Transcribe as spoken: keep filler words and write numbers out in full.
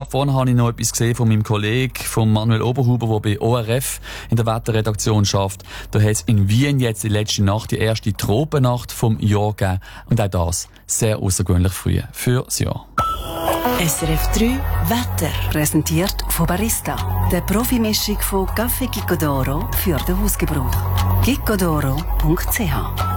Gerade vorhin habe ich noch etwas gesehen von meinem Kollegen, von Manuel Oberhuber, der bei O R F in der Wetterredaktion schafft. Da hat es in Wien jetzt die letzte Nacht, die erste Tropennacht vom Jahr gegeben. Und auch das sehr außergewöhnlich früh für das Jahr. S R F drei Wetter. Präsentiert von Barista. Der Profimischung von Café Gicco d'Oro für den Hausgebrauch. gicco d'oro punkt c h